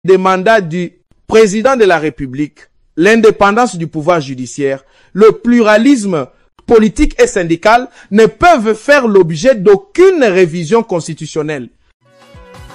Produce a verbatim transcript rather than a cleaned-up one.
des mandats du président de la République, l'indépendance du pouvoir judiciaire, le pluralisme politique et syndical ne peuvent faire l'objet d'aucune révision constitutionnelle.